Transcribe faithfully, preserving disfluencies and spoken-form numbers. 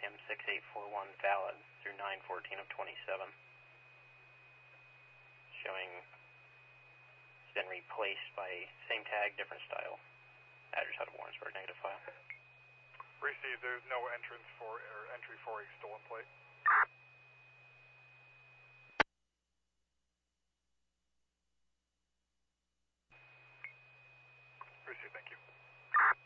M six eight four one valid through nine fourteen of twenty-seven. Showing it's been replaced by same tag, different style. Address out of Warrensburg, negative file. Received, there's no entrance for, or entry for a stolen plate.